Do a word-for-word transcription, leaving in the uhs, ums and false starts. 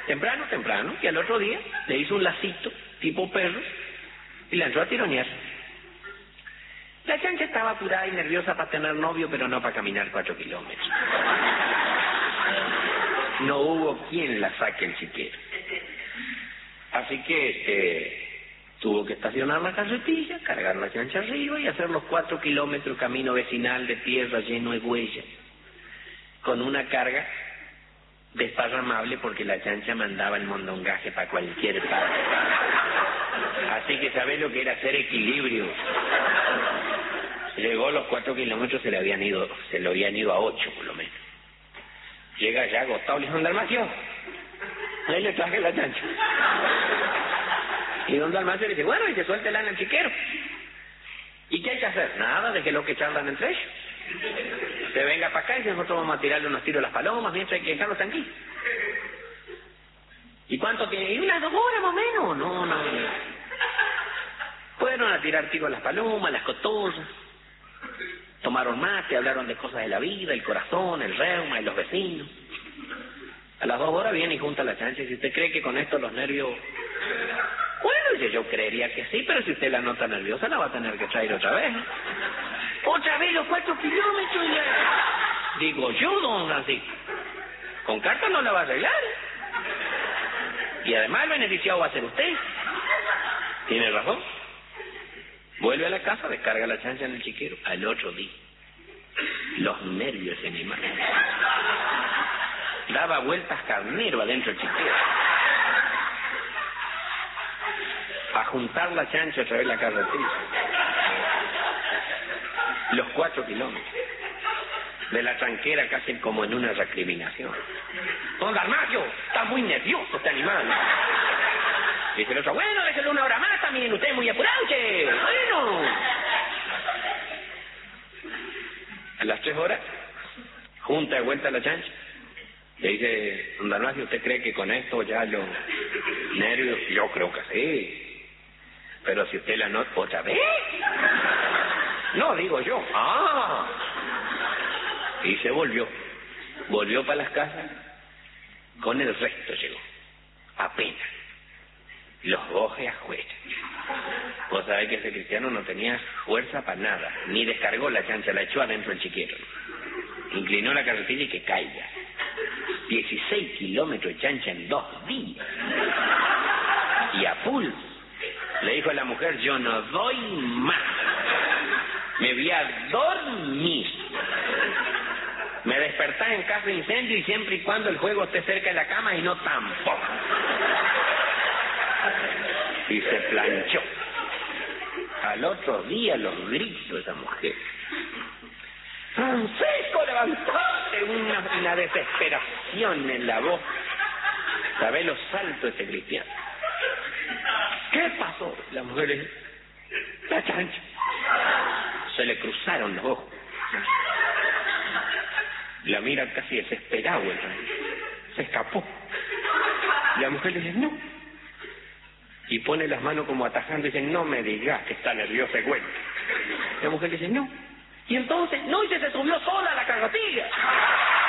temprano, temprano, y al otro día le hizo un lacito, tipo perro, y la entró a tironear. La chancha estaba apurada y nerviosa para tener novio, pero no para caminar cuatro kilómetros. No hubo quien la saque el chiquero. Así que este, tuvo que estacionar la carretilla, cargar la chancha arriba y hacer los cuatro kilómetros camino vecinal de tierra lleno de huellas, con una carga desparramable porque la chancha mandaba el mondongaje para cualquier parte. Así que sabés lo que era hacer equilibrio. Llegó los cuatro kilómetros, se le habían ido, se le habían ido a ocho por lo menos. Llega ya agotado, le dijo, don Dalmacio, ahí le traje la chancha. Y don Dalmacio le dice, bueno, y se suéltela en el chiquero. ¿Y qué hay que hacer? Nada, de que lo que charlan entre ellos. Se venga para acá y nosotros vamos a tirarle unos tiros a las palomas mientras hay que dejarlos tranquilos. ¿Y cuánto tiene? ¿Y unas dos horas más o menos? No, no, no. Fueron a tirar tiros a las palomas, las cotorras. Tomaron mate, hablaron de cosas de la vida, el corazón, el reuma y los vecinos. A las dos horas viene y junta la chancha y si usted cree que con esto los nervios... Bueno, dice, yo creería que sí, pero si usted la nota nerviosa la va a tener que traer otra vez. Otra vez los cuatro kilómetros y la... Digo yo, don Francisco, con carta no la va a arreglar. Y además el beneficiado va a ser usted. Tiene razón. Vuelve a la casa, descarga la chancha en el chiquero. Al otro día, los nervios se animaron. Daba vueltas carnero adentro del chiquero. A juntar la chancha otra vez la carretilla. Los cuatro kilómetros. De la tranquera casi como en una recriminación. Don Dalmacio, está muy nervioso este animal. Dice el otro, bueno, déjelo una hora más también, usted es muy apurado, che. Bueno. A las tres horas, junta de vuelta la chancha. Le dice, don Dalmacio, ¿usted cree que con esto ya los nervios? Yo creo que sí. Pero si usted la nota otra vez. No, digo yo. Ah. Y se volvió. Volvió para las casas. Con el resto llegó. Apenas. Los gojes afuera. Vos sabés que ese cristiano no tenía fuerza para nada. Ni descargó la chancha, la echó adentro del chiquero. Inclinó la carretilla y que caiga. dieciséis kilómetros de chancha en dos días. Y a pulso. Le dijo a la mujer, yo no doy más. Me voy a dormir. Me despertás en caso de incendio y siempre y cuando el juego esté cerca de la cama y no tampoco. Y se planchó. Al otro día los gritos de esa mujer. Francisco, levantate, una, una desesperación en la voz. ¿Sabés los saltos de ese cristiano? ¿Qué pasó? La mujer le dice, la chancha. Se le cruzaron los ojos. La mira casi desesperado. Se escapó. La mujer le dice, no. Y pone las manos como atajando y dice, no me digas que está nerviosa y cuenta. La mujer le dice, no. Y entonces, no, y se subió sola a la carretilla.